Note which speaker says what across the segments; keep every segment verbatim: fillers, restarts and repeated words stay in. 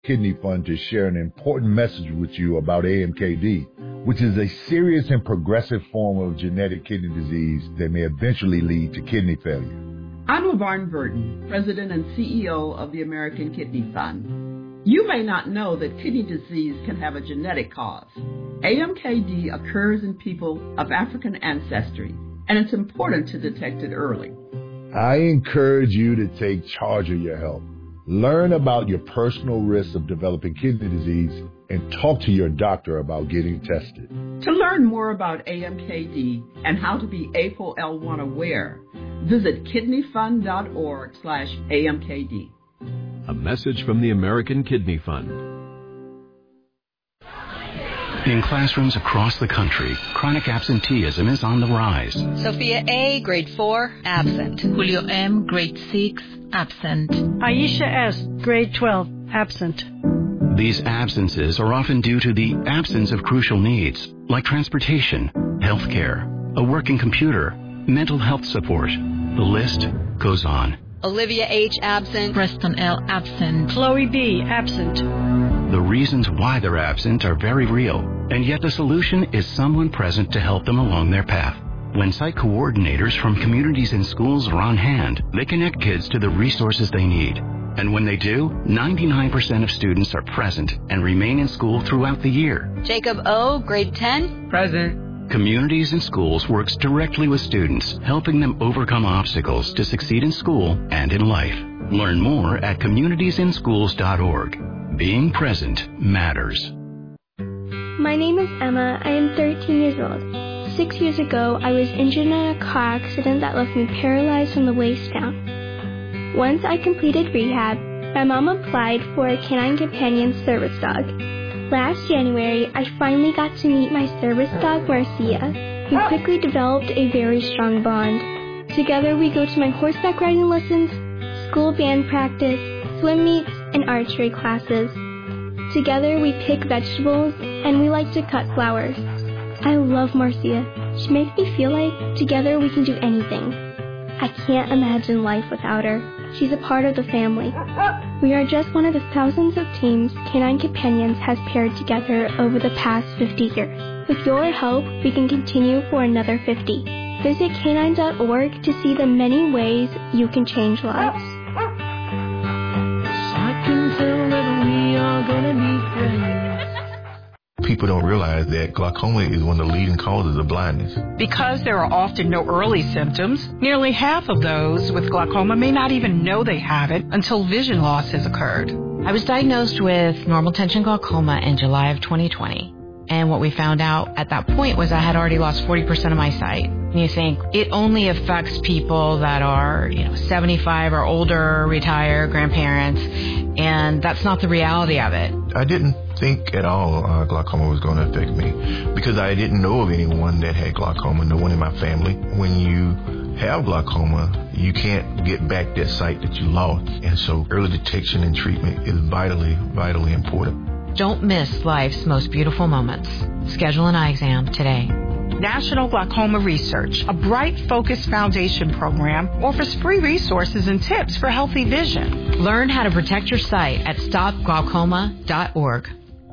Speaker 1: Kidney Fund to share an important message with you about A M K D, which is a serious and progressive form of genetic kidney disease that may eventually lead to kidney failure.
Speaker 2: I'm LaVarn Burton, President and C E O of the American Kidney Fund. You may not know that kidney disease can have a genetic cause. A M K D occurs in people of African ancestry, and it's important to detect it early.
Speaker 1: I encourage you to take charge of your health. Learn about your personal risks of developing kidney disease and talk to your doctor about getting tested.
Speaker 2: To learn more about A M K D and how to be A P O L one aware, visit kidneyfund.org slash AMKD.
Speaker 3: A message from the American Kidney Fund.
Speaker 4: In classrooms across the country, chronic absenteeism is on the rise.
Speaker 5: Sophia A., grade four, absent.
Speaker 6: Julio M., grade six, absent.
Speaker 7: Aisha S., grade twelve, absent.
Speaker 4: These absences are often due to the absence of crucial needs, like transportation, health care, a working computer, mental health support. The list goes on.
Speaker 5: Olivia H., absent.
Speaker 6: Preston L., absent.
Speaker 7: Chloe B., absent.
Speaker 4: The reasons why they're absent are very real, and yet the solution is someone present to help them along their path. When site coordinators from communities and schools are on hand, they connect kids to the resources they need. And when they do, ninety-nine percent of students are present and remain in school throughout the year.
Speaker 5: Jacob O., grade ten.
Speaker 8: Present.
Speaker 4: Communities and Schools works directly with students, helping them overcome obstacles to succeed in school and in life. Learn more at communities in schools dot org. Being present matters.
Speaker 9: My name is Emma. I am thirteen years old. Six years ago, I was injured in a car accident that left me paralyzed from the waist down. Once I completed rehab, my mom applied for a Canine Companion service dog. Last January, I finally got to meet my service dog, Marcia. We quickly developed a very strong bond. Together, we go to my horseback riding lessons, school band practice, swim meets, and archery classes. Together, we pick vegetables, and we like to cut flowers. I love Marcia. She makes me feel like together we can do anything. I can't imagine life without her. She's a part of the family. We are just one of the thousands of teams Canine Companions has paired together over the past fifty years. With your help, we can continue for another fifty. Visit canine dot org to see the many ways you can change lives.
Speaker 8: I can tell that we are gonna be friends.
Speaker 10: People don't realize that glaucoma is one of the leading causes of blindness.
Speaker 11: Because there are often no early symptoms, nearly half of those with glaucoma may not even know they have it until vision loss has occurred.
Speaker 12: I was diagnosed with normal tension glaucoma in July of twenty twenty. And what we found out at that point was I had already lost forty percent of my sight. And you think it only affects people that are, you know, seventy-five or older, retired, grandparents, and that's not the reality of it.
Speaker 10: I didn't think at all uh, glaucoma was going to affect me because I didn't know of anyone that had glaucoma, no one in my family. When you have glaucoma, you can't get back that sight that you lost. And so early detection and treatment is vitally, vitally important.
Speaker 12: Don't miss life's most beautiful moments. Schedule an eye exam today.
Speaker 11: National Glaucoma Research, a Bright Focus Foundation program, offers free resources and tips for healthy vision.
Speaker 12: Learn how to protect your sight at stop glaucoma dot org.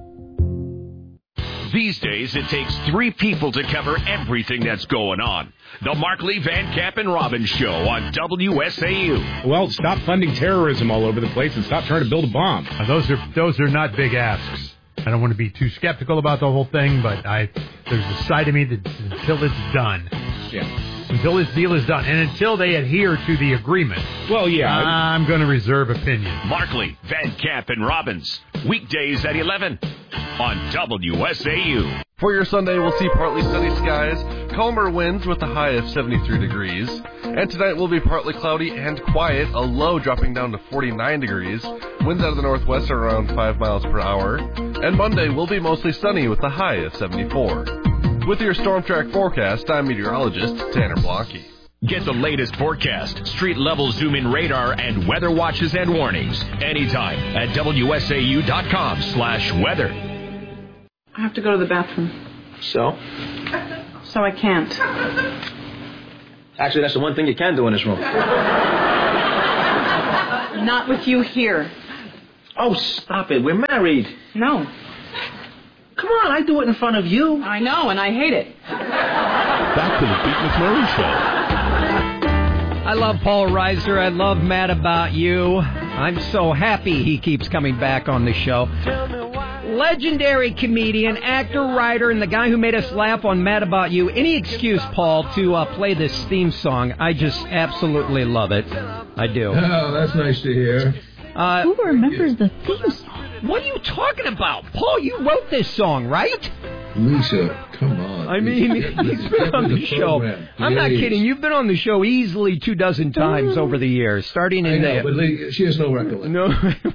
Speaker 13: These days, it takes three people to cover everything that's going on. The Markley, Van Camp, and Robbins Show on W S A U.
Speaker 14: Well, stop funding terrorism all over the place and stop trying to build a bomb.
Speaker 15: Uh, those are those are not big asks. I don't want to be too skeptical about the whole thing, but I there's a side of me that until it's done.
Speaker 14: Yeah.
Speaker 15: Until this deal is done, and until they adhere to the agreement.
Speaker 14: Well, yeah.
Speaker 15: I'm going to reserve opinion.
Speaker 13: Markley, Van Camp, and Robbins. Weekdays at eleven on W S A U.
Speaker 16: For your Sunday, we'll see partly sunny skies, calmer winds with a high of seventy-three degrees. And tonight will be partly cloudy and quiet, a low dropping down to forty-nine degrees. Winds out of the northwest are around five miles per hour. And Monday will be mostly sunny with a high of seventy-four. With your Storm Track forecast, I'm meteorologist Tanner Blanke.
Speaker 13: Get the latest forecast, street-level zoom-in radar, and weather watches and warnings anytime at W S A U dot com slash weather.
Speaker 2: I have to go to the bathroom.
Speaker 8: So?
Speaker 2: So I can't.
Speaker 8: Actually, that's the one thing you can do in this room.
Speaker 2: Not with you here.
Speaker 17: Oh, stop it. We're married.
Speaker 11: No.
Speaker 17: Come on, I do it in front of you.
Speaker 11: I know, and I hate it.
Speaker 13: Back to the Pete McMurray Show.
Speaker 18: I love Paul Reiser. I love Mad About You. I'm so happy he keeps coming back on the show. Legendary comedian, actor, writer, and the guy who made us laugh on Mad About You. Any excuse, Paul, to uh, play this theme song. I just absolutely love it. I do.
Speaker 19: Oh, that's nice to hear.
Speaker 18: Uh,
Speaker 6: Who remembers the theme song?
Speaker 18: What are you talking about? Paul, you wrote this song, right?
Speaker 19: Lisa, come on.
Speaker 18: I mean,
Speaker 19: Get-
Speaker 18: he's
Speaker 19: get
Speaker 18: been
Speaker 19: with
Speaker 18: on the
Speaker 19: the
Speaker 18: show.
Speaker 19: program,
Speaker 18: I'm not
Speaker 19: please.
Speaker 18: kidding. You've been on the show easily two dozen times over the years, starting
Speaker 19: I
Speaker 18: in
Speaker 19: know,
Speaker 18: the...
Speaker 19: but Lee, she has no recollection.
Speaker 18: No.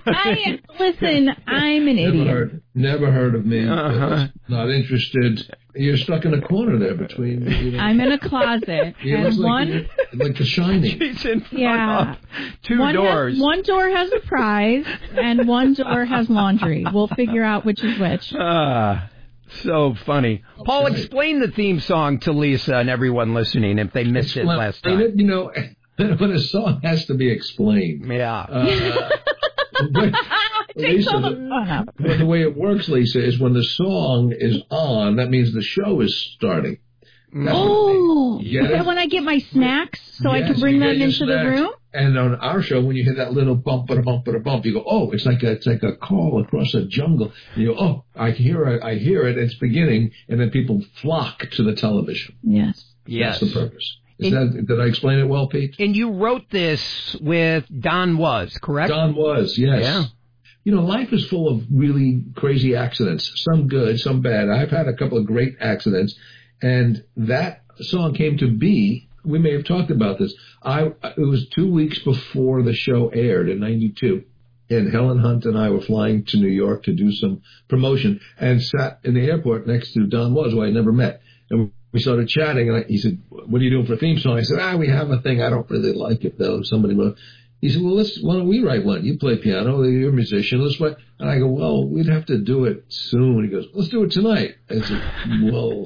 Speaker 6: I listen. I'm an
Speaker 19: Never
Speaker 6: idiot.
Speaker 19: heard, never heard of me.
Speaker 18: Uh-huh.
Speaker 19: Not interested. You're stuck in a corner there between. You know,
Speaker 6: I'm in a closet,
Speaker 19: you
Speaker 6: and
Speaker 19: look like,
Speaker 6: one,
Speaker 19: you- like The Shining.
Speaker 18: She's in front
Speaker 6: yeah,
Speaker 18: of two
Speaker 6: one
Speaker 18: doors.
Speaker 6: Has, one door has a prize, and one door has laundry. We'll figure out which is which.
Speaker 18: Ah, so funny.
Speaker 19: Okay.
Speaker 18: Paul, explain the theme song to Lisa and everyone listening if they missed it last
Speaker 19: Explain
Speaker 18: time.
Speaker 19: it, you know, when a song has to be explained.
Speaker 18: Yeah.
Speaker 19: Uh, but,
Speaker 6: Takes
Speaker 19: Lisa,
Speaker 6: all the
Speaker 19: the,
Speaker 6: fun out.
Speaker 19: but the way it works, Lisa, is when the song is on, that means the show is starting. That's
Speaker 6: Oh,
Speaker 19: what- Get
Speaker 6: is that
Speaker 19: it?
Speaker 6: when I get my snacks so I
Speaker 19: Yes,
Speaker 6: can bring
Speaker 19: you
Speaker 6: them
Speaker 19: get your
Speaker 6: into the
Speaker 19: snacks.
Speaker 6: room?
Speaker 19: And on our show, when you hear that little bump, but a bump, but a bump, you go, oh, it's like a, it's like a call across a jungle. And you go, oh, I hear it, I hear it, it's beginning, and then people flock to the television.
Speaker 6: Yes.
Speaker 18: Yes.
Speaker 19: That's the purpose. Is
Speaker 18: It-
Speaker 19: that, did I explain it well, Pete?
Speaker 18: And you wrote this with Don Was, correct?
Speaker 19: Don Was, yes.
Speaker 18: Yeah.
Speaker 19: You know, life is full of really crazy accidents, some good, some bad. I've had a couple of great accidents, and that song came to be. We may have talked about this. I it was two weeks before the show aired in ninety-two, and Helen Hunt and I were flying to New York to do some promotion, and sat in the airport next to Don Was, who I never met, and we started chatting. And I, he said, "What are you doing for a theme song?" I said, "Ah, we have a thing. I don't really like it though. Somebody wrote." He said, well, let's, why don't we write one? You play piano, you're a musician, let's write. And I go, well, we'd have to do it soon. He goes, let's do it tonight. I said, well,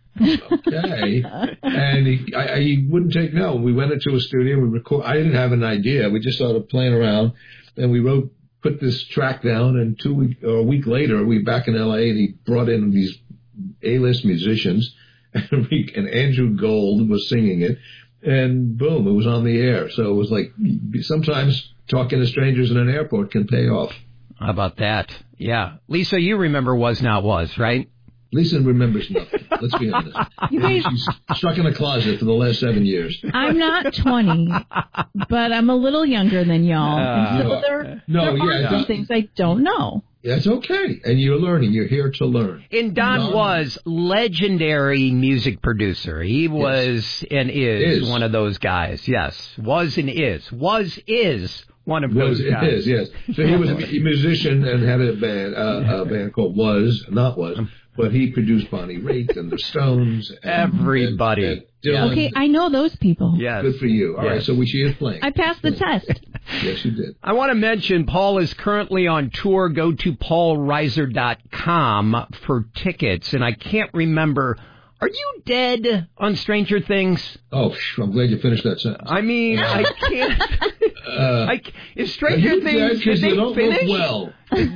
Speaker 19: okay. And he, I, I, he wouldn't take no. We went into a studio, we record. I didn't have an idea. We just started playing around, and we wrote, put this track down, and two week, or a week later, we were back in L A, and he brought in these A-list musicians, and, we, and Andrew Gold was singing it. And boom, it was on the air. So it was like sometimes talking to strangers in an airport can pay off.
Speaker 18: How about that? Yeah. Lisa, you remember Was Not Was, right?
Speaker 19: Lisa remembers nothing. Let's be honest.
Speaker 6: You guys,
Speaker 19: She's stuck in a closet for the last seven years.
Speaker 6: I'm not twenty, but I'm a little younger than y'all.
Speaker 18: Uh,
Speaker 6: and so
Speaker 19: no,
Speaker 6: there,
Speaker 19: no,
Speaker 6: there
Speaker 19: yeah,
Speaker 6: are some
Speaker 19: that-
Speaker 6: things I don't know.
Speaker 19: That's okay. And you're learning. You're here to learn.
Speaker 18: And Don
Speaker 19: Don-
Speaker 18: Was legendary music producer. He was and is,
Speaker 19: Is.
Speaker 18: one of those guys. Yes. Was and is. Was is one of
Speaker 19: Was,
Speaker 18: those
Speaker 19: it
Speaker 18: guys.
Speaker 19: is, yes. So he was a musician and had a band, uh, a band called Was, not Was, but he produced Bonnie Raitt and the Stones. And,
Speaker 18: Everybody.
Speaker 19: And, and Dylan.
Speaker 6: Okay, I know those people.
Speaker 18: Yes.
Speaker 19: Good for you. All
Speaker 18: Yes.
Speaker 19: right, so we, she is playing.
Speaker 6: I passed the test.
Speaker 19: Yes, you did.
Speaker 18: I want to mention Paul is currently on tour. Go to paul reiser dot com for tickets. And I can't remember, are you dead on Stranger Things?
Speaker 19: Oh, phew, I'm glad you finished that sentence.
Speaker 18: I mean, I can't.
Speaker 19: Uh,
Speaker 18: I, is Stranger
Speaker 19: you
Speaker 18: Things,
Speaker 19: dead 'cause
Speaker 18: did they
Speaker 19: you don't
Speaker 18: finish?
Speaker 19: look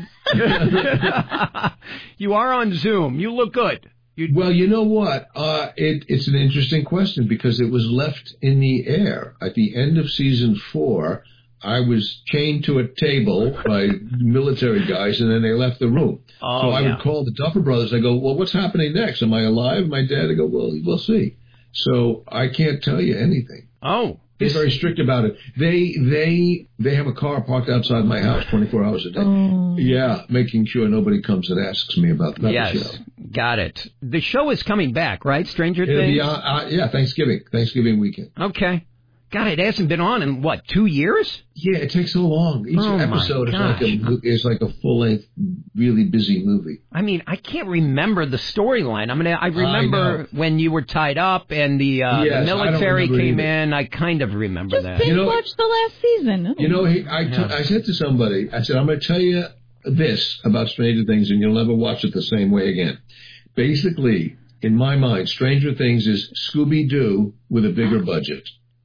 Speaker 19: well.
Speaker 18: You are on Zoom. You look good. You,
Speaker 19: Well, you know what? Uh, it, it's an interesting question because it was left in the air. At the end of season four, I was chained to a table by military guys, and then they left the room.
Speaker 18: Oh,
Speaker 19: so I
Speaker 18: yeah.
Speaker 19: would call the Duffer Brothers. I go, well, what's happening next? Am I alive? Am I dead? I go, well, we'll see. So I can't tell you anything.
Speaker 18: Oh.
Speaker 19: They're very strict about it. They they they have a car parked outside my house twenty-four hours a day.
Speaker 6: Oh.
Speaker 19: Yeah, making sure nobody comes and asks me about, about
Speaker 18: yes,
Speaker 19: the show.
Speaker 18: got it. The show is coming back, right? Stranger
Speaker 19: It'll
Speaker 18: Things?
Speaker 19: be on, uh, yeah, Thanksgiving, Thanksgiving weekend.
Speaker 18: Okay. God, it hasn't been on in, what, two years?
Speaker 19: Yeah, it takes so long. Each
Speaker 18: Oh, my
Speaker 19: episode is like,
Speaker 18: gosh.
Speaker 19: a, is like a full-length, really busy movie.
Speaker 18: I mean, I can't remember the storyline. I mean, I remember
Speaker 19: I
Speaker 18: when you were tied up and the, uh,
Speaker 19: Yes,
Speaker 18: the
Speaker 19: I don't
Speaker 18: military
Speaker 19: remember
Speaker 18: came
Speaker 19: either.
Speaker 18: in. I kind of remember
Speaker 6: Just
Speaker 18: that.
Speaker 6: binge
Speaker 19: You know-
Speaker 6: watch the last season.
Speaker 19: You know, he, I, t-
Speaker 18: Yeah.
Speaker 19: I said to somebody, I said, I'm going to tell you this about Stranger Things, and you'll never watch it the same way again. Basically, in my mind, Stranger Things is Scooby-Doo with a bigger budget.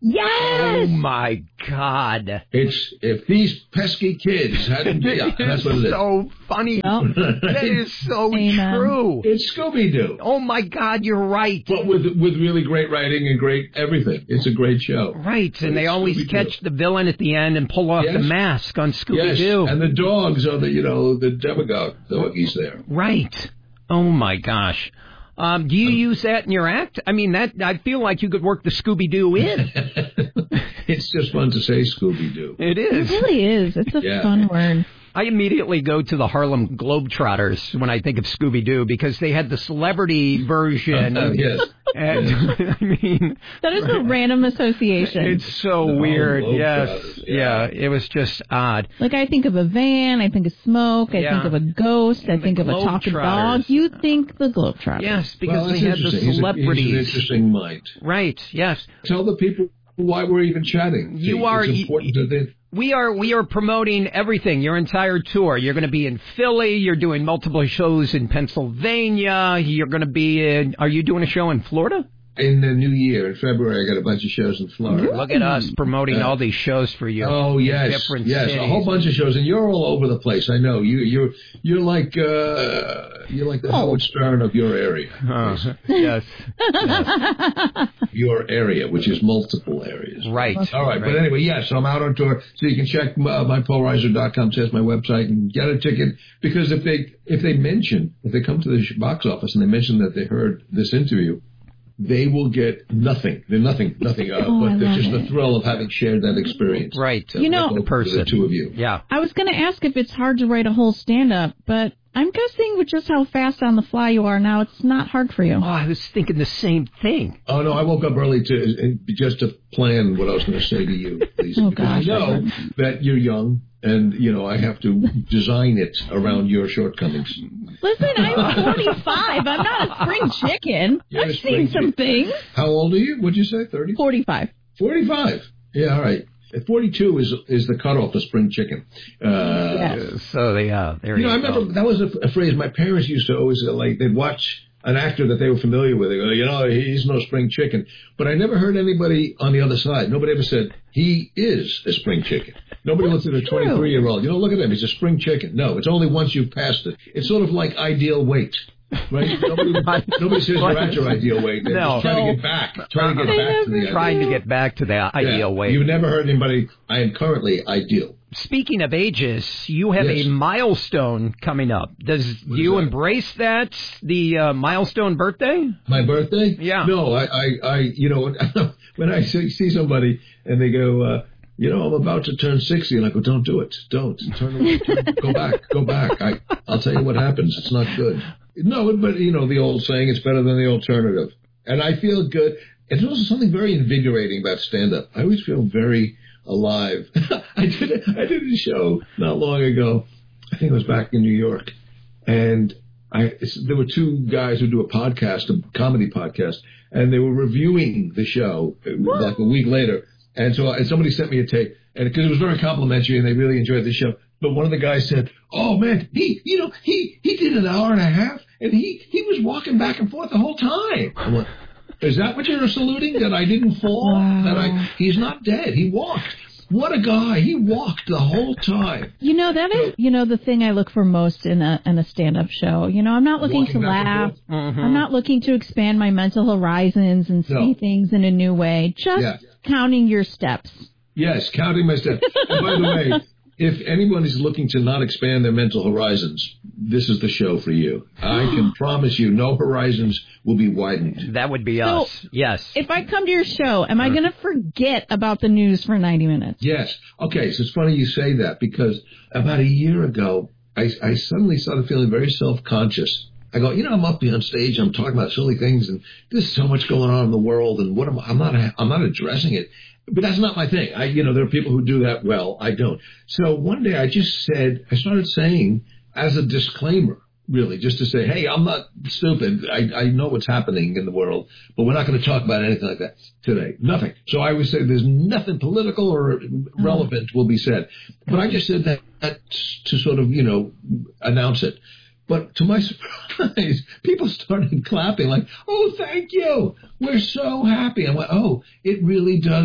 Speaker 18: Oh, my God.
Speaker 19: It's if these pesky kids hadn't... Yeah, that's what it is.
Speaker 18: So funny.
Speaker 6: Well,
Speaker 18: that is so
Speaker 6: Amen.
Speaker 18: true.
Speaker 19: It's Scooby-Doo.
Speaker 18: Oh, my God, you're right.
Speaker 19: But with with really great writing and great everything. It's a great show.
Speaker 18: Right,
Speaker 19: But
Speaker 18: and they
Speaker 19: it's
Speaker 18: always
Speaker 19: Scooby-Doo.
Speaker 18: catch the villain at the end and pull off
Speaker 19: Yes.
Speaker 18: the mask on
Speaker 19: Yes,
Speaker 18: Scooby-Doo.
Speaker 19: and the dogs are the, you know, the demagogue doggies there.
Speaker 18: Right. Oh, my gosh. Um, do you use that in your act? I mean, that I feel like you could work the Scooby-Doo in.
Speaker 19: It's just fun to say Scooby-Doo.
Speaker 18: It is.
Speaker 6: It really is. It's a
Speaker 19: Yeah.
Speaker 6: fun word.
Speaker 18: I immediately go to the Harlem Globetrotters when I think of Scooby-Doo because they had the celebrity version.
Speaker 19: Uh, yes.
Speaker 18: And, I mean...
Speaker 6: That is a random association.
Speaker 18: It's so
Speaker 19: The
Speaker 18: weird.
Speaker 19: Harlem
Speaker 18: Yes.
Speaker 19: Globetrotters,
Speaker 18: Yeah.
Speaker 19: yeah.
Speaker 18: It was just odd.
Speaker 6: Like, I think of a van, I think of smoke, I
Speaker 18: Yeah.
Speaker 6: think of a ghost, I
Speaker 18: And the
Speaker 6: think of a talking dog.
Speaker 18: Globetrotters.
Speaker 6: You think the Globetrotters.
Speaker 18: Yes, because
Speaker 19: Well,
Speaker 18: they
Speaker 19: that's
Speaker 18: had the
Speaker 19: interesting. He's a-
Speaker 18: celebrities.
Speaker 19: He's an interesting mind.
Speaker 18: Right, yes.
Speaker 19: Tell the people why we're even chatting.
Speaker 18: You
Speaker 19: See,
Speaker 18: are-
Speaker 19: It's important to the...
Speaker 18: We are we are promoting everything, your entire tour. You're going to be in Philly. You're doing multiple shows in Pennsylvania. You're going to be in... Are you doing a show in Florida?
Speaker 19: In the new year, in February, I got a bunch of shows in Florida.
Speaker 18: Look at us promoting
Speaker 19: Uh,
Speaker 18: all these shows for you.
Speaker 19: Oh
Speaker 18: in
Speaker 19: yes,
Speaker 18: different
Speaker 19: yes,
Speaker 18: cities.
Speaker 19: a whole bunch of shows, and you're all over the place. I know you. You're you're like uh, you're like the Howard Stern of your area.
Speaker 18: Uh, yes.
Speaker 19: Your area, which is multiple areas.
Speaker 18: Right.
Speaker 19: All right, but anyway, yes, I'm out on tour, so you can check uh, my paul reiser dot com, says my website, and get a ticket. Because if they if they mention if they come to the sh- box office and they mention that they heard this interview, they will get nothing. They're nothing, nothing. Uh,
Speaker 6: Oh, I
Speaker 19: but there's
Speaker 6: love
Speaker 19: just the
Speaker 6: it.
Speaker 19: thrill of having shared that experience.
Speaker 18: Right.
Speaker 6: You know-
Speaker 19: With both the two of you.
Speaker 18: Yeah.
Speaker 6: I was going to ask if it's hard to write a whole stand-up, but I'm guessing with just how fast on the fly you are now, it's not hard for you.
Speaker 18: Oh, I was thinking the same thing.
Speaker 19: Oh no, I woke up early to just to plan what I was going to say to you, please,
Speaker 6: Oh,
Speaker 19: because I
Speaker 6: gosh.
Speaker 19: know that you're young, and you know I have to design it around your shortcomings.
Speaker 6: Listen, I'm forty-five. I'm not a spring chicken.
Speaker 19: You're a
Speaker 6: I've
Speaker 19: spring
Speaker 6: seen some things.
Speaker 19: How old are you? What'd you say? Thirty?
Speaker 6: forty-five.
Speaker 19: Forty-five. Yeah, all right. At forty-two is is the cutoff for spring chicken. Uh,
Speaker 6: Yes.
Speaker 18: So they, uh, there
Speaker 19: You
Speaker 18: you,
Speaker 19: know, I
Speaker 18: go.
Speaker 19: remember that was a, a phrase my parents used to always uh, like. They'd watch an actor that they were familiar with. They go, you know, he's no spring chicken. But I never heard anybody on the other side. Nobody ever said he is a spring chicken. Nobody looked at a twenty-three-year-old. You know, look at him. He's a spring chicken. No, it's only once you've passed it. It's sort of like ideal weight. Right? Nobody, nobody says you're at your ideal weight. They're
Speaker 18: No.
Speaker 19: just trying to get back. Trying to get back to the ideal.
Speaker 18: Trying to get back to the ideal
Speaker 19: Yeah.
Speaker 18: weight.
Speaker 19: You've never heard anybody, I am currently ideal.
Speaker 18: Speaking of ages, you have
Speaker 19: Yes.
Speaker 18: a milestone coming up. Does
Speaker 19: What
Speaker 18: you
Speaker 19: is that?
Speaker 18: embrace that, the uh, milestone birthday?
Speaker 19: My birthday?
Speaker 18: Yeah.
Speaker 19: No, I, I, I you know, when I see see somebody and they go, uh, you know, I'm about to turn sixty, and I go, don't do it. Don't. Turn away. Turn, go back. Go back. I, I'll tell you what happens. It's not good. No, but, you know, the old saying, it's better than the alternative. And I feel good. And there's also something very invigorating about stand-up. I always feel very alive. I did a, I did a show not long ago. I think it was back in New York. And I, there were two guys who do a podcast, a comedy podcast, and they were reviewing the show what? like a week later. And so and somebody sent me a tape, and because it was very complimentary, and they really enjoyed the show. But one of the guys said, "Oh man, he, you know, he he did an hour and a half, and he he was walking back and forth the whole time." I'm like, is that what you're saluting? That I didn't fall?
Speaker 6: Wow.
Speaker 19: That I he's not dead. He walked. What a guy! He walked the whole time.
Speaker 6: You know, that is, you know, the thing I look for most in a in a stand-up show. You know, I'm not looking
Speaker 19: Walking
Speaker 6: to
Speaker 19: back and
Speaker 6: laugh.
Speaker 19: forth.
Speaker 18: Mm-hmm.
Speaker 6: I'm not looking to expand my mental horizons and see
Speaker 19: No.
Speaker 6: things in a new way. Just
Speaker 19: Yeah.
Speaker 6: counting your steps.
Speaker 19: Yes, counting my steps. And by the way, if anyone is looking to not expand their mental horizons, this is the show for you. I can promise you no horizons will be widened.
Speaker 18: That would be
Speaker 6: So-
Speaker 18: us. Yes.
Speaker 6: If I come to your show, am I going to forget about the news for ninety minutes?
Speaker 19: Yes. Okay, so it's funny you say that because about a year ago, I, I suddenly started feeling very self-conscious. I go, you know, I'm up here on stage, I'm talking about silly things, and there's so much going on in the world, and what am I, I'm not, I'm not addressing it. But that's not my thing. I, you know, there are people who do that well. I don't. So one day I just said, I started saying as a disclaimer, really, just to say, hey, I'm not stupid. I, I know what's happening in the world, but we're not going to talk about anything like that today. Nothing. So I always say there's nothing political or relevant will be said. But I just said that, that to sort of, you know, announce it. But to my surprise, people started clapping like, oh, thank you. We're so happy. I'm like, oh, it really does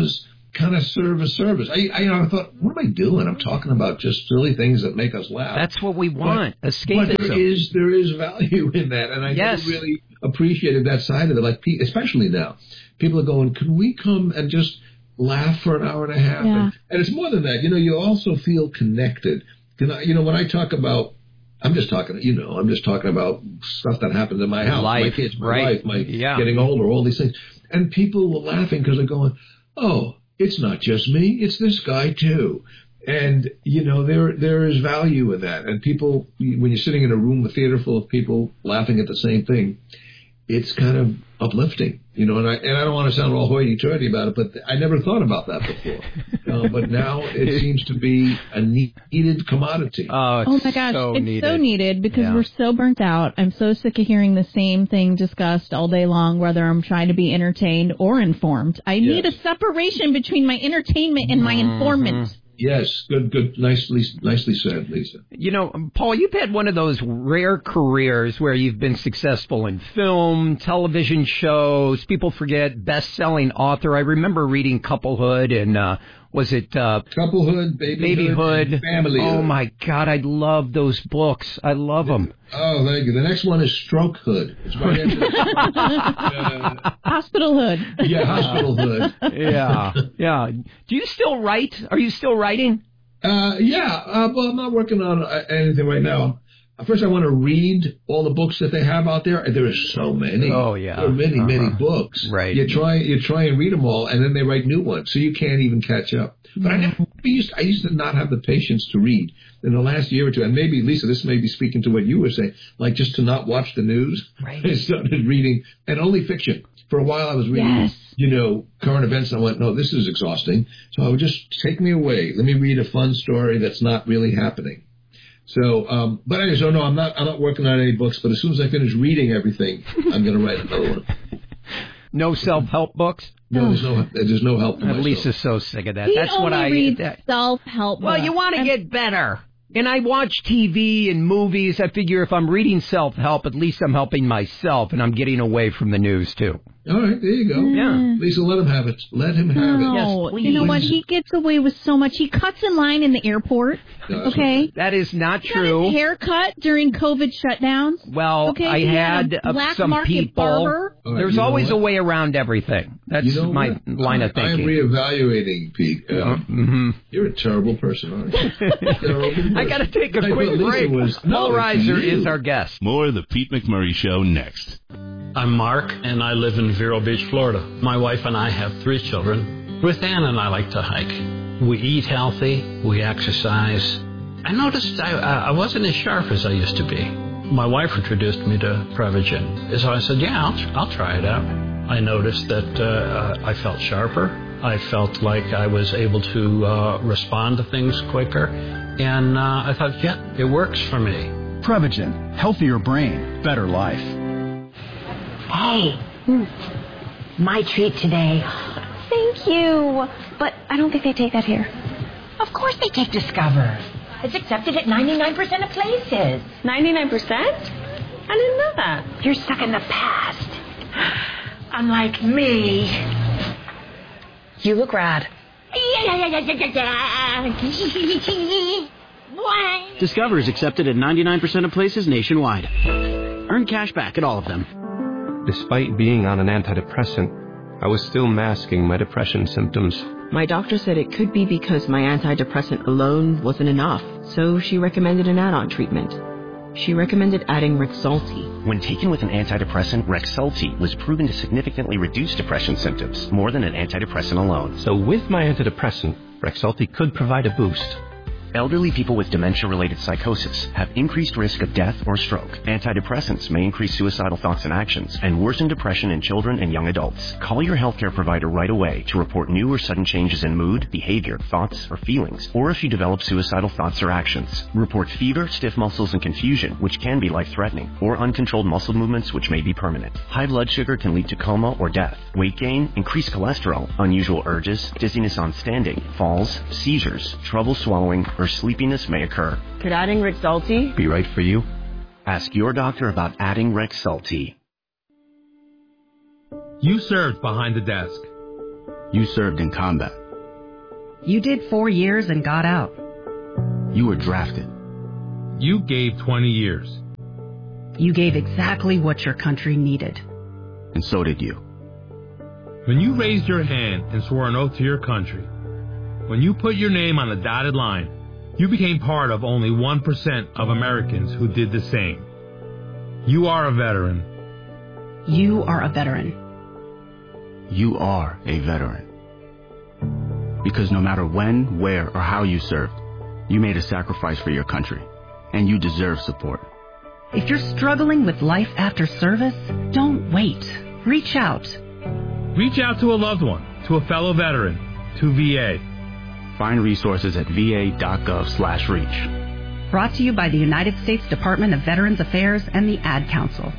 Speaker 19: kind of serve a service. I, I, you know, I thought, what am I doing? I'm talking about just silly things that make us laugh.
Speaker 18: That's what we want.
Speaker 19: But,
Speaker 18: Escapism.
Speaker 19: But there is there is value in that, and I
Speaker 18: yes.
Speaker 19: never really appreciated that side of it. Like, especially now, people are going, "Can we come and just laugh for an hour and a half?"
Speaker 6: Yeah.
Speaker 19: And, and it's more than that. You know, you also feel connected. You know, when I talk about, I'm just talking, you know, I'm just talking about stuff that happens in my house,
Speaker 18: life,
Speaker 19: my kids, my
Speaker 18: right.
Speaker 19: life, my
Speaker 18: yeah.
Speaker 19: getting older, all these things, and people were laughing because they're going, "Oh, it's not just me, it's this guy too." And, you know, there there is value in that. And people, when you're sitting in a room, a theater full of people laughing at the same thing, it's kind of uplifting, you know. And I and I don't want to sound all hoity-toity about it, but I never thought about that before. uh, but now it seems to be a needed commodity.
Speaker 18: Oh,
Speaker 6: oh my gosh,
Speaker 18: so
Speaker 6: it's
Speaker 18: needed.
Speaker 6: so needed because
Speaker 18: yeah.
Speaker 6: we're so burnt out. I'm so sick of hearing the same thing discussed all day long, whether I'm trying to be entertained or informed. I
Speaker 19: yes.
Speaker 6: need a separation between my entertainment and my
Speaker 18: mm-hmm.
Speaker 6: informant.
Speaker 19: Yes, good, good, nicely, nicely said, Lisa.
Speaker 18: You know, Paul, you've had one of those rare careers where you've been successful in film, television shows. People forget best-selling author. I remember reading Couplehood and uh, was it uh,
Speaker 19: Couplehood, Babyhood,
Speaker 18: Babyhood,
Speaker 19: and Familyhood.
Speaker 18: Oh my God, I love those books. I love them.
Speaker 19: Oh, thank you. The next one is Strokehood. It's right after
Speaker 6: uh, Hospitalhood.
Speaker 19: Yeah, Hospitalhood.
Speaker 18: yeah, yeah. Do you still write? Are you still writing?
Speaker 19: Uh, yeah. Uh, well, I'm not working on uh, anything right now. First, I want to read all the books that they have out there. There are so many.
Speaker 18: Oh, yeah.
Speaker 19: There are many, uh-huh. many books.
Speaker 18: Right.
Speaker 19: You try, you try and read them all, and then they write new ones, so you can't even catch up. But I never used, I used to not have the patience to read. In the last year or two, and maybe, Lisa, this may be speaking to what you were saying, like just to not watch the news.
Speaker 18: Right.
Speaker 19: I started reading, and only fiction. For a while, I was reading,
Speaker 6: yes.
Speaker 19: you know, current events, and I went, no, this is exhausting. So I would just take me away. Let me read a fun story that's not really happening. So, um, but anyway, so no, I'm not, I'm not working on any books, but as soon as I finish reading everything, I'm going to write another one.
Speaker 18: No self-help books?
Speaker 19: No, there's no, there's no help for myself.
Speaker 18: Lisa's so sick of that.
Speaker 6: He
Speaker 18: That's
Speaker 6: only
Speaker 18: what I
Speaker 6: reads
Speaker 18: that,
Speaker 6: self-help
Speaker 18: Well,
Speaker 6: books.
Speaker 18: you want to get better. And I watch T V and movies. I figure if I'm reading self-help, at least I'm helping myself, and I'm getting away from the news, too.
Speaker 19: All right, there you go.
Speaker 18: Yeah.
Speaker 19: Lisa, let him have it. Let him have
Speaker 6: no.
Speaker 19: it.
Speaker 18: Yes, please.
Speaker 6: You know what? He gets away with so much. He cuts in line in the airport.
Speaker 19: No,
Speaker 6: okay?
Speaker 19: Right.
Speaker 18: That is not
Speaker 6: He
Speaker 18: true.
Speaker 6: Got his haircut during COVID shutdowns.
Speaker 18: Well,
Speaker 6: okay?
Speaker 18: I
Speaker 6: he
Speaker 18: had,
Speaker 6: had a black
Speaker 18: some
Speaker 6: market
Speaker 18: people.
Speaker 6: Barber.
Speaker 19: Right,
Speaker 18: There's
Speaker 19: you know
Speaker 18: always
Speaker 19: what?
Speaker 18: a way around everything. That's
Speaker 19: you know
Speaker 18: my
Speaker 19: what?
Speaker 18: line
Speaker 19: I,
Speaker 18: of thinking.
Speaker 19: I'm reevaluating, Pete. Uh,
Speaker 18: mm-hmm.
Speaker 19: You're a terrible person, aren't you? terrible person.
Speaker 18: I got to take a
Speaker 19: I
Speaker 18: quick break.
Speaker 19: Was, no,
Speaker 18: Paul Reiser is our guest.
Speaker 3: More of the Pete McMurray Show next.
Speaker 20: I'm Mark, and I live in Vero Beach, Florida. My wife and I have three children. Ruth Ann and I like to hike. We eat healthy. We exercise. I noticed I, I wasn't as sharp as I used to be. My wife introduced me to Prevagen. So I said, yeah, I'll, I'll try it out. I noticed that uh, I felt sharper. I felt like I was able to uh, respond to things quicker. And uh, I thought, yeah, it works for me.
Speaker 21: Prevagen. Healthier brain. Better life.
Speaker 22: Hey, my treat today.
Speaker 9: Thank you. But I don't think they take that here.
Speaker 22: Of course they take Discover. It's accepted at ninety-nine percent of places.
Speaker 9: ninety-nine percent? I didn't know that.
Speaker 22: You're stuck in the past. Unlike me. You look rad.
Speaker 21: Discover is accepted at ninety-nine percent of places nationwide. Earn cash back at all of them.
Speaker 23: Despite being on an antidepressant, I was still masking my depression symptoms.
Speaker 24: My doctor said it could be because my antidepressant alone wasn't enough, so she recommended an add-on treatment. She recommended adding Rexulti.
Speaker 25: When taken with an antidepressant, Rexulti was proven to significantly reduce depression symptoms, more than an antidepressant alone.
Speaker 23: So with my antidepressant, Rexulti could provide a boost.
Speaker 25: Elderly people with dementia-related psychosis have increased risk of death or stroke. Antidepressants may increase suicidal thoughts and actions and worsen depression in children and young adults. Call your healthcare provider right away to report new or sudden changes in mood, behavior, thoughts, or feelings, or if you develop suicidal thoughts or actions. Report fever, stiff muscles, and confusion, which can be life-threatening, or uncontrolled muscle movements, which may be permanent. High blood sugar can lead to coma or death. Weight gain, increased cholesterol, unusual urges, dizziness on standing, falls, seizures, trouble swallowing, or sleepiness may occur.
Speaker 24: Could adding Rexulti
Speaker 25: be right for you? Ask your doctor about adding Rexulti.
Speaker 26: You served behind the desk.
Speaker 21: You served in combat.
Speaker 1: You did four years and got out.
Speaker 4: You were drafted.
Speaker 5: You gave twenty years.
Speaker 1: You gave exactly what your country needed.
Speaker 4: And so did you.
Speaker 5: When you raised your hand and swore an oath to your country, when you put your name on the dotted line, you became part of only one percent of Americans who did the same. You are a veteran.
Speaker 1: You are a veteran.
Speaker 4: You are a veteran. Because no matter when, where, or how you served, you made a sacrifice for your country, and you deserve support.
Speaker 1: If you're struggling with life after service, don't wait. Reach out.
Speaker 5: Reach out to a loved one, to a fellow veteran, to V A.
Speaker 4: Find resources at va.gov slash reach.
Speaker 1: Brought to you by the United States Department of Veterans Affairs and the Ad Council.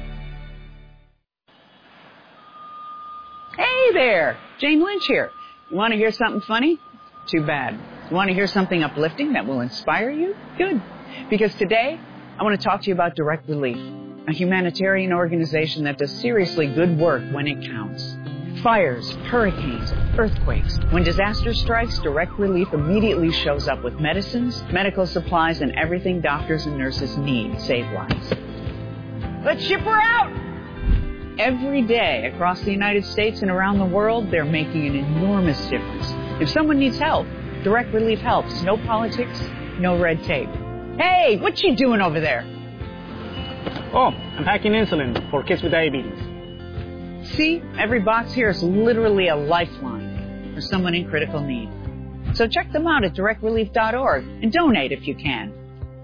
Speaker 7: Hey there, Jane Lynch here. You want to hear something funny? Too bad. You want to hear something uplifting that will inspire you? Good. Because today, I want to talk to you about Direct Relief, a humanitarian organization that does seriously good work when it counts. Fires, hurricanes, earthquakes. When disaster strikes, Direct Relief immediately shows up with medicines, medical supplies, and everything doctors and nurses need to save lives. Let's ship her out! Every day across the United States and around the world, they're making an enormous difference. If someone needs help, Direct Relief helps. No politics, no red tape. Hey, what you doing over there?
Speaker 10: Oh, I'm packing insulin for kids with diabetes.
Speaker 7: See, every box here is literally a lifeline for someone in critical need. So check them out at direct relief dot org and donate if you can.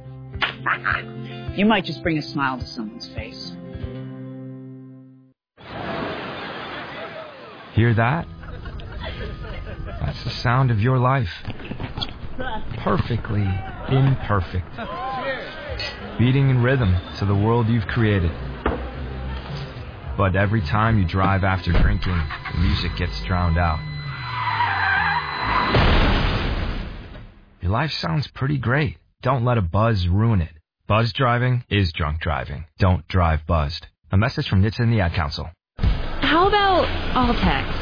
Speaker 7: You might just bring a smile to someone's face.
Speaker 26: Hear that? That's the sound of your life. Perfectly imperfect. Beating in rhythm to the world you've created. But every time you drive after drinking, the music gets drowned out. Your life sounds pretty great. Don't let a buzz ruin it. Buzz driving is drunk driving. Don't drive buzzed. A message from N H T S A and the Ad Council.
Speaker 27: How about all text?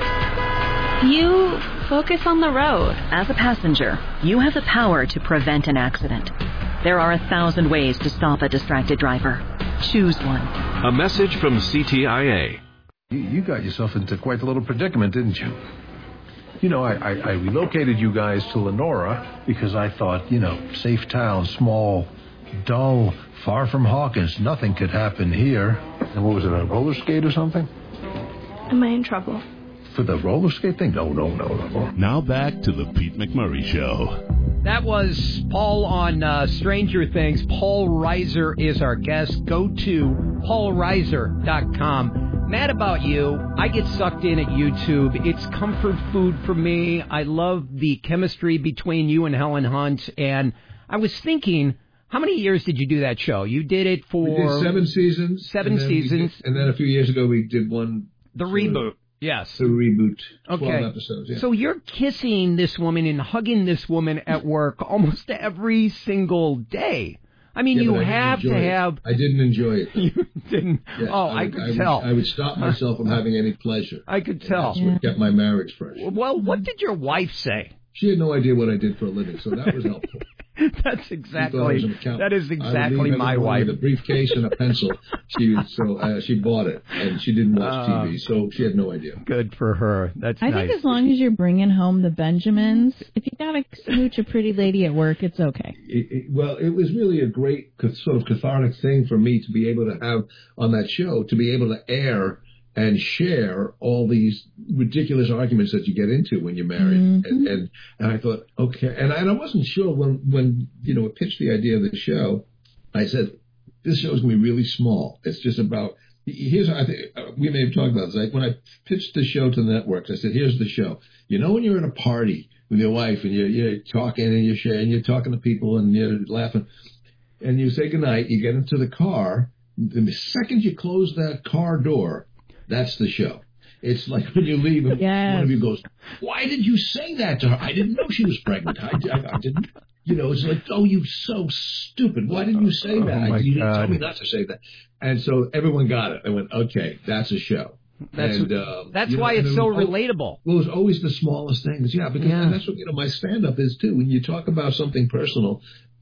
Speaker 27: You focus on the road.
Speaker 28: As a passenger, you have the power to prevent an accident. There are a thousand ways to stop a distracted driver. Choose one.
Speaker 3: A message from C T I A.
Speaker 19: You, you got yourself into quite a little predicament, didn't you? You know, I, I, I relocated you guys to Lenora because I thought, you know, safe town, small, dull, far from Hawkins. Nothing could happen here. And what was it, a roller skate or something?
Speaker 9: Am I in trouble?
Speaker 19: For the roller skate thing? No, no, no, no.
Speaker 29: Now back to the Pete McMurray Show.
Speaker 18: That was Paul on uh, Stranger Things. Paul Reiser is our guest. Go to paul reiser dot com. Mad About You. I get sucked in at YouTube. It's comfort food for me. I love the chemistry between you and Helen Hunt. And I was thinking, how many years did you do that show? You did it for...
Speaker 19: We did seven seasons.
Speaker 18: Seven
Speaker 19: and
Speaker 18: seasons.
Speaker 19: Did, and then a few years ago we did one...
Speaker 18: The reboot. Yes.
Speaker 19: The reboot. twelve
Speaker 18: Okay.
Speaker 19: episodes, yeah.
Speaker 18: So you're kissing this woman and hugging this woman at work almost every single day. I mean,
Speaker 19: Yeah,
Speaker 18: you
Speaker 19: but I didn't
Speaker 18: have to
Speaker 19: enjoy it.
Speaker 18: have...
Speaker 19: I didn't enjoy it.
Speaker 18: You didn't?
Speaker 19: Yeah,
Speaker 18: oh, I,
Speaker 19: would-
Speaker 18: could
Speaker 19: I would,
Speaker 18: tell.
Speaker 19: I would stop myself from having any pleasure.
Speaker 18: I could tell.
Speaker 19: That's what kept my marriage fresh.
Speaker 18: Well, what did your wife say?
Speaker 19: She had no idea what I did for a living, so that was helpful.
Speaker 18: That's
Speaker 19: She thought I was
Speaker 18: exactly
Speaker 19: an accountant.
Speaker 18: that is
Speaker 19: I would
Speaker 18: exactly
Speaker 19: leave every
Speaker 18: my
Speaker 19: morning
Speaker 18: wife.
Speaker 19: with a briefcase and a pencil. She so uh, she bought it, and she didn't watch
Speaker 18: Uh,
Speaker 19: T V, so she had no idea.
Speaker 18: Good for her. That's
Speaker 6: I
Speaker 18: nice.
Speaker 6: think as long as you're bringing home the Benjamins, if you gotta smooch a pretty lady at work, it's okay.
Speaker 19: It, it, well, it was really a great ca- sort of cathartic thing for me to be able to have on that show, to be able to air and share all these ridiculous arguments that you get into when you're married.
Speaker 6: Mm-hmm.
Speaker 19: And, and and I thought, okay, and I, and I wasn't sure when when you know I pitched the idea of the show. I said, this show's gonna be really small. It's just about. Here's I think we may have talked about this. Like when I pitched the show to the networks, I said, "Here's the show. You know, when you're at a party with your wife and you're, you're talking and you're sharing, you're talking to people and you're laughing, and you say goodnight. You get into the car. The second you close that car door, that's the show. It's like when you leave, and
Speaker 6: Yes.
Speaker 19: one of you goes, "Why did you say that to her? I didn't know she was pregnant. I, I, I didn't." You know, it's like, "Oh, you so stupid. Why didn't you say that?
Speaker 18: Oh, my
Speaker 19: you didn't
Speaker 18: God.
Speaker 19: tell me not to say that." And so everyone got it. They went, "Okay, that's a show."
Speaker 18: That's
Speaker 19: and, um,
Speaker 18: that's
Speaker 19: you know,
Speaker 18: why it's
Speaker 19: it
Speaker 18: so
Speaker 19: was,
Speaker 18: relatable.
Speaker 19: Well, it was always the smallest things. Yeah, because
Speaker 18: Yeah.
Speaker 19: and that's what you know my stand-up is too. When you talk about something personal,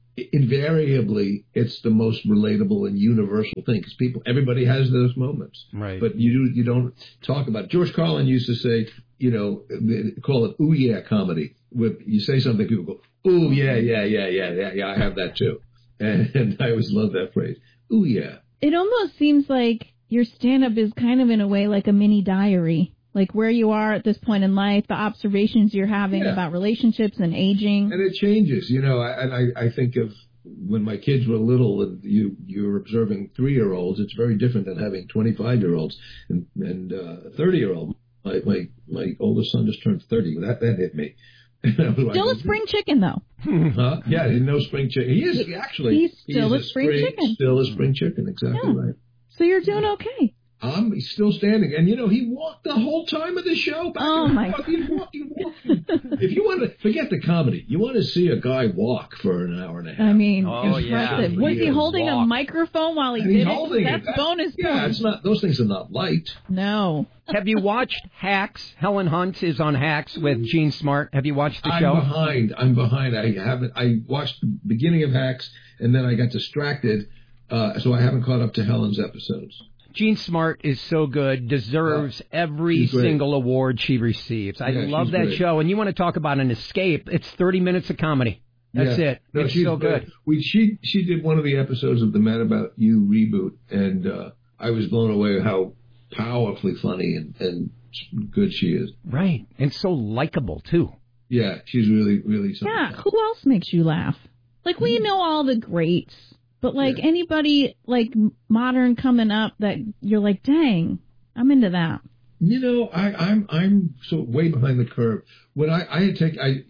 Speaker 19: invariably it's the most relatable and universal thing because people, everybody has those moments.
Speaker 18: Right.
Speaker 19: But you you don't talk about it. George Carlin used to say, you know, they call it ooh yeah comedy. With you say something, people go, ooh yeah yeah yeah yeah yeah yeah. I have that too, and, and I always love that phrase. Ooh yeah.
Speaker 6: It almost seems like your stand-up is kind of in a way like a mini diary. Like where you are at this point in life, the observations you're having
Speaker 19: Yeah.
Speaker 6: about relationships and aging.
Speaker 19: And it changes, you know. I, and I, I think of when my kids were little, and you you're observing three-year-olds. It's very different than having twenty-five-year-olds and and uh, thirty-year-old. My, my my oldest son just turned thirty. That that hit me.
Speaker 6: Still a spring chicken, though.
Speaker 19: Huh? Yeah, he's no spring chicken. He is actually.
Speaker 6: He's still
Speaker 19: he
Speaker 6: a
Speaker 19: is
Speaker 6: spring chicken.
Speaker 19: Still a spring chicken. Exactly
Speaker 6: Yeah.
Speaker 19: right.
Speaker 6: So you're doing okay.
Speaker 19: Um, he's still standing, and you know he walked the whole time of the show. Back
Speaker 6: Oh,
Speaker 19: and
Speaker 6: my
Speaker 19: forth. He's walking, walking. If you want to forget the comedy, you want to see a guy walk for an hour and a half.
Speaker 6: I mean,
Speaker 18: Oh, yeah.
Speaker 6: impressive. Was he
Speaker 19: Real
Speaker 6: holding a
Speaker 19: walk.
Speaker 6: microphone while he
Speaker 19: And
Speaker 6: did
Speaker 19: he's
Speaker 6: it?
Speaker 19: holding
Speaker 6: That's
Speaker 19: it. That-
Speaker 6: bonus
Speaker 19: Yeah,
Speaker 6: points.
Speaker 19: it's not. Those things are not light.
Speaker 6: No.
Speaker 18: Have you watched Hacks? Helen Hunt is on Hacks with Gene Smart. Have you watched the
Speaker 19: I'm
Speaker 18: show?
Speaker 19: behind. I'm behind. I haven't. I watched the beginning of Hacks, and then I got distracted, uh, so I haven't caught up to Helen's episodes.
Speaker 18: Gene Smart is so good, deserves every
Speaker 19: She's great.
Speaker 18: single award she receives. I
Speaker 19: Yeah,
Speaker 18: love
Speaker 19: she's
Speaker 18: that
Speaker 19: great.
Speaker 18: show. And you want to talk about an escape, it's thirty minutes of comedy. That's
Speaker 19: Yeah.
Speaker 18: it.
Speaker 19: No,
Speaker 18: it's
Speaker 19: she's
Speaker 18: so
Speaker 19: great.
Speaker 18: good.
Speaker 19: We she she did one of the episodes of the Mad About You reboot, and uh, I was blown away how powerfully funny and, and good she is.
Speaker 18: Right. And so likable, too.
Speaker 19: Yeah, she's really really something.
Speaker 6: Yeah, who else makes you laugh? Like, we know all the greats, but, like, anybody, like, modern coming up that you're like, dang, I'm into that.
Speaker 19: You know, I, I'm I'm so way behind the curve. When I I had take I.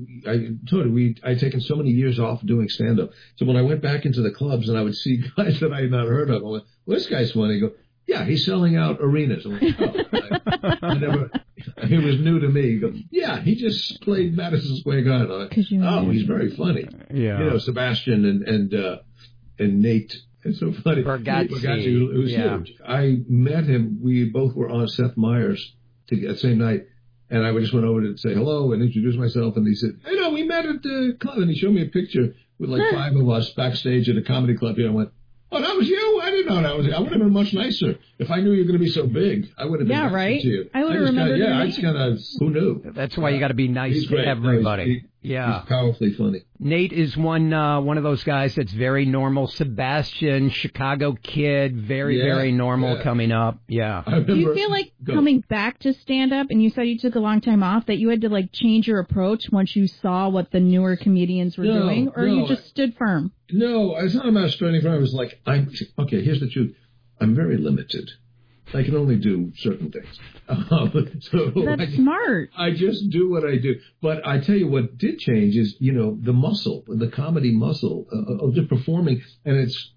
Speaker 19: I told you, we I'd taken so many years off doing stand-up. So when I went back into the clubs and I would see guys that I had not heard of, I went, well, this guy's funny. I go, yeah, he's selling out arenas. I went, oh, I, I never, it was new to me. He goes, yeah, he just played Madison Square Garden. I went, oh, he's very funny.
Speaker 18: Yeah.
Speaker 19: You know, Sebastian and, and, uh, and Nate. It's so funny.
Speaker 18: Bargatze.
Speaker 19: Bargatze, it was
Speaker 18: Yeah.
Speaker 19: huge. I met him. We both were on Seth Meyers together that same night. And I just went over to say hello and introduce myself. And he said, hey, no, we met at the club. And he showed me a picture with like five of us backstage at a comedy club here. I went, oh, that was you? I didn't know that was you. I would have been much nicer. If I knew you were going to be so big, I would have been
Speaker 6: Yeah,
Speaker 19: nicer
Speaker 6: right?
Speaker 19: to you.
Speaker 6: I would have
Speaker 19: just
Speaker 6: remembered
Speaker 19: kinda,
Speaker 6: your
Speaker 19: Yeah, I
Speaker 6: name.
Speaker 19: just kind of, who knew?
Speaker 18: That's why you got to be nice
Speaker 19: He's
Speaker 18: to
Speaker 19: great. No, he's-
Speaker 18: everybody.
Speaker 19: he-
Speaker 18: yeah.
Speaker 19: He's powerfully funny.
Speaker 18: Nate is one uh, one of those guys that's very normal. Sebastian, Chicago kid, very,
Speaker 19: Yeah,
Speaker 18: very normal
Speaker 19: yeah.
Speaker 18: coming up. Yeah.
Speaker 6: Do you feel like
Speaker 19: Go.
Speaker 6: coming back to stand-up, and you said you took a long time off, that you had to, like, change your approach once you saw what the newer comedians were
Speaker 19: No,
Speaker 6: doing? Or
Speaker 19: no,
Speaker 6: you just stood firm?
Speaker 19: No, it's not about starting from. I was like, I'm okay. Here's the truth. I'm very limited. I can only do certain things. Um, so
Speaker 6: That's
Speaker 19: I,
Speaker 6: smart.
Speaker 19: I just do what I do. But I tell you what did change is, you know, the muscle, the comedy muscle uh, of just performing, and it's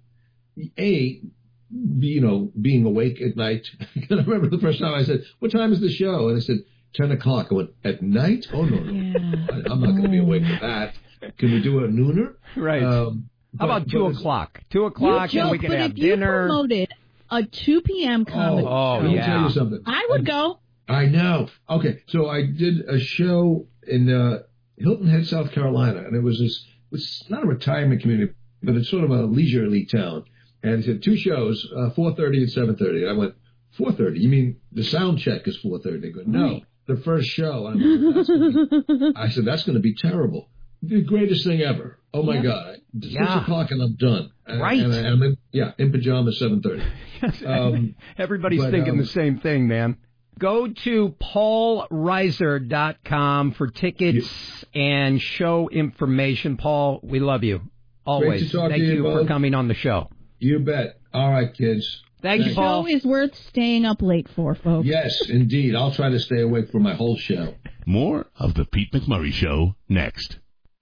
Speaker 19: a. You know, being awake at night. I remember the first time I said, "What time is the show?" And I said, ten o'clock. I went, "At night? Oh no, no,
Speaker 6: Yeah.
Speaker 19: I, I'm not going to be awake for that. Can we do a nooner?"
Speaker 18: Right.
Speaker 19: Um,
Speaker 18: How about
Speaker 19: but-
Speaker 18: two
Speaker 19: but it's-
Speaker 18: o'clock? Two o'clock,
Speaker 6: You
Speaker 18: and
Speaker 6: joke,
Speaker 18: we can
Speaker 6: but
Speaker 18: have
Speaker 6: if you
Speaker 18: dinner.
Speaker 6: promoted a two p.m. comedy
Speaker 18: Oh,
Speaker 19: Let me
Speaker 18: yeah.
Speaker 19: tell you something.
Speaker 6: I would go.
Speaker 19: I know. Okay, so I did a show in uh, Hilton Head, South Carolina, and it was this. It's not a retirement community, but it's sort of a leisurely town. And it said two shows, uh, four thirty and seven thirty. And I went, four thirty? You mean the sound check is four thirty? They go, no,
Speaker 6: Right.
Speaker 19: the first show. And I'm like, that's gonna be, I said, that's going to be terrible. The greatest thing ever. Oh my
Speaker 6: Yeah.
Speaker 19: God! Six
Speaker 18: Yeah.
Speaker 19: o'clock and I'm done. And,
Speaker 18: Right.
Speaker 19: And, I, and I'm in, yeah, in pajamas, seven thirty. Um,
Speaker 18: Everybody's
Speaker 19: but,
Speaker 18: thinking
Speaker 19: um,
Speaker 18: the same thing, man. Go to paul reiser dot com for tickets and show information. Paul, we love you. Always.
Speaker 19: Great to talk
Speaker 18: Thank
Speaker 19: to you,
Speaker 18: you for
Speaker 19: both.
Speaker 18: coming on the show.
Speaker 19: You bet. All right, kids.
Speaker 18: Thank you,
Speaker 19: Thanks.
Speaker 18: Paul.
Speaker 6: Show is worth staying up late for, folks.
Speaker 19: Yes, indeed. I'll try to stay awake for my whole show.
Speaker 29: More of the Pete McMurray Show next.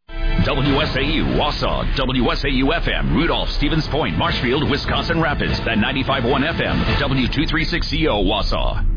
Speaker 2: W S A U, Wausau, W S A U F M, Rudolph, Stevens Point, Marshfield, Wisconsin Rapids, and ninety-five point one F M, W two thirty-six C O, Wausau.